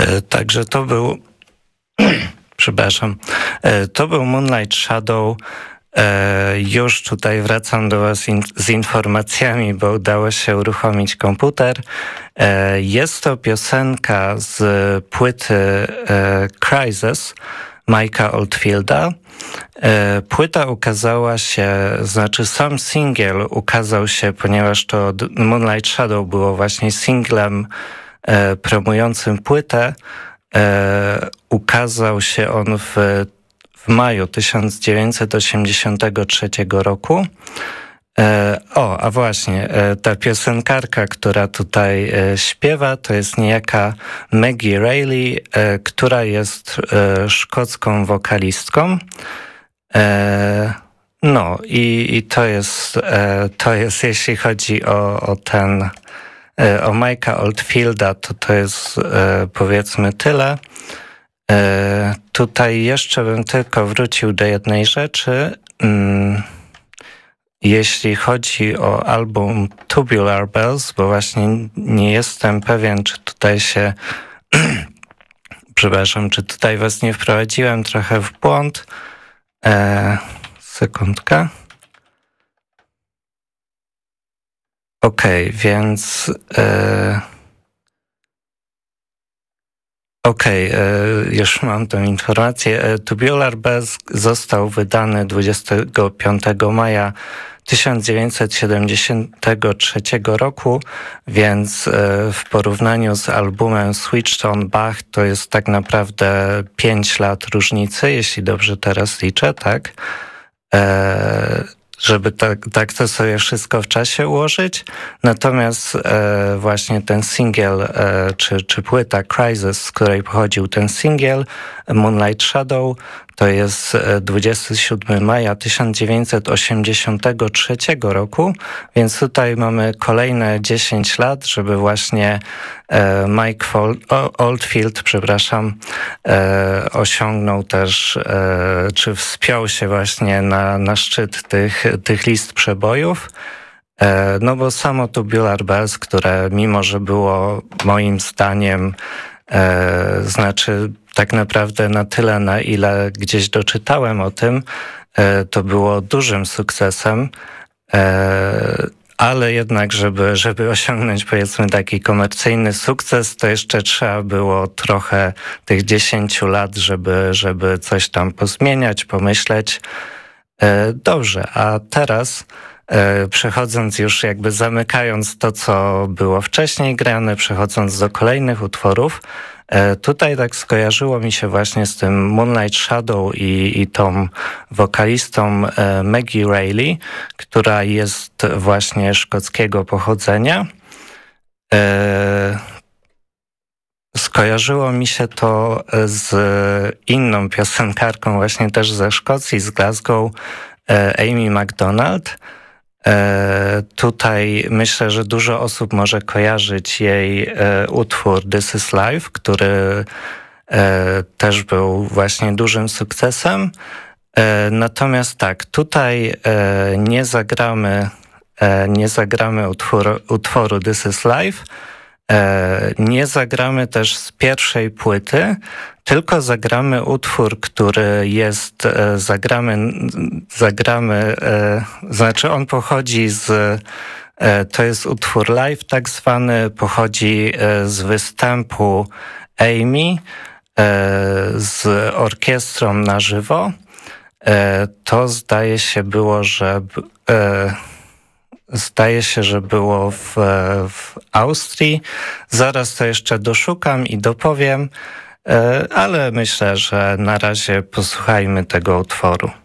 Także to był, przepraszam, to był Moonlight Shadow. Już tutaj wracam do Was z informacjami, bo udało się uruchomić komputer. Jest to piosenka z płyty Crisis Mike'a Oldfielda. Płyta ukazała się, znaczy sam singiel ukazał się, ponieważ to Moonlight Shadow było właśnie singlem promującym płytę. Ukazał się on w maju 1983 roku. A właśnie, ta piosenkarka, która tutaj śpiewa, to jest niejaka Maggie Reilly, która jest szkocką wokalistką. No i to jest jeśli chodzi o Mike'a Oldfielda, to jest powiedzmy tyle. Tutaj jeszcze bym tylko wrócił do jednej rzeczy. Jeśli chodzi o album Tubular Bells, bo właśnie nie jestem pewien, czy tutaj się przepraszam, czy tutaj was nie wprowadziłem trochę w błąd. Sekundka. Więc już mam tę informację. Tubular Bells został wydany 25 maja 1973 roku, więc w porównaniu z albumem Switched on Bach to jest tak naprawdę 5 lat różnicy, jeśli dobrze teraz liczę, tak? Żeby tak to sobie wszystko w czasie ułożyć. Natomiast właśnie ten singiel, czy płyta Crisis, z której pochodził ten singiel, Moonlight Shadow, to jest 27 maja 1983 roku, więc tutaj mamy kolejne 10 lat, żeby właśnie Mike Oldfield, osiągnął też, czy wspiął się właśnie na szczyt tych list przebojów. No bo samo Tubular Bells, które mimo, że było moim zdaniem, znaczy tak naprawdę na tyle, na ile gdzieś doczytałem o tym, to było dużym sukcesem, ale jednak, żeby osiągnąć powiedzmy taki komercyjny sukces, to jeszcze trzeba było trochę tych 10 lat, żeby coś tam pozmieniać, pomyśleć. Dobrze, a teraz przechodząc już jakby zamykając to, co było wcześniej grane, przechodząc do kolejnych utworów, tutaj tak skojarzyło mi się właśnie z tym Moonlight Shadow i tą wokalistą Maggie Reilly, która jest właśnie szkockiego pochodzenia. Skojarzyło mi się to z inną piosenkarką właśnie też ze Szkocji, z Glasgow, Amy MacDonald. Tutaj myślę, że dużo osób może kojarzyć jej utwór This Is Life, który też był właśnie dużym sukcesem. Natomiast tak, tutaj nie zagramy utworu This Is Life, nie zagramy też z pierwszej płyty, tylko zagramy utwór, który jest, znaczy on pochodzi to jest utwór live tak zwany, pochodzi z występu Amy z orkiestrą na żywo. To zdaje się, że było w Austrii. Zaraz to jeszcze doszukam i dopowiem, ale myślę, że na razie posłuchajmy tego utworu.